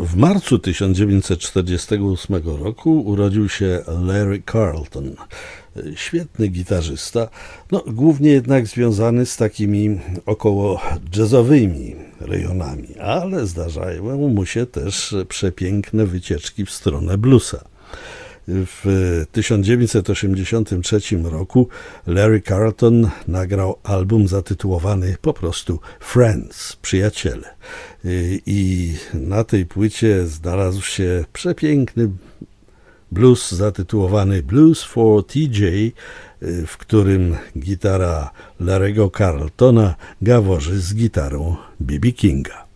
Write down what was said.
W marcu 1948 roku urodził się Larry Carlton. Świetny gitarzysta, głównie jednak związany z takimi około jazzowymi rejonami, ale zdarzają mu się też przepiękne wycieczki w stronę bluesa. W 1983 roku Larry Carlton nagrał album zatytułowany po prostu Friends, Przyjaciele. I na tej płycie znalazł się przepiękny blues zatytułowany Blues for TJ, w którym gitara Larry'ego Carltona gaworzy z gitarą B.B. Kinga.